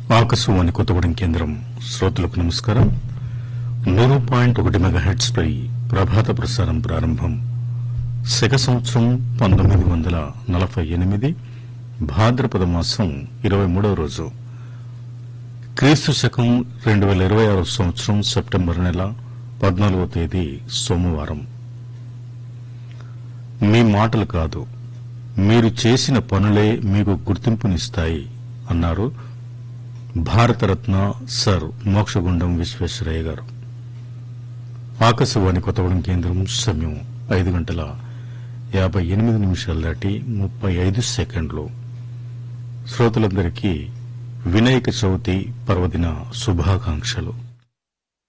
ఆకాశవాణి కొత్తగూడెం కేంద్రం శ్రోతలకు నమస్కారం. 100.1 మెగాహెర్ట్జ్ పై ప్రభాత ప్రసారం ప్రారంభం. శక సంవత్సరం 1948 భాద్రపద మాసం 23వ రోజు, క్రీస్తు శకం 2026 సంవత్సరం సెప్టెంబర్ నెల 14వ తేదీ సోమవారం. మీ మాటలు కాదు, మీరు చేసిన పనులే మీకు గుర్తింపునిస్తాయి అన్నారు భారతరత్న సర్ మోక్షగుండం విశ్వేశ్వరయ్య గారు. ఆకాశవాణి కొత్తగూడెం కేంద్రం సమయం 5:58 దాటి 35 శ్రోతలందరికీ వినాయక చవితి పర్వదిన శుభాకాంక్షలు.